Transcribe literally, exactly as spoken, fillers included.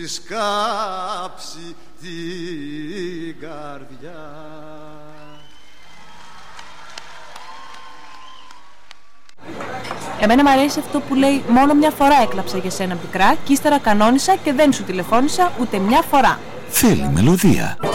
έχεις κάψει την καρδιά. Εμένα μου αρέσει αυτό που λέει μόνο μια φορά έκλαψα για σένα πικρά και ύστερα κανόνισα και δεν σου τηλεφώνησα ούτε μια φορά. Θέλει μελωδία.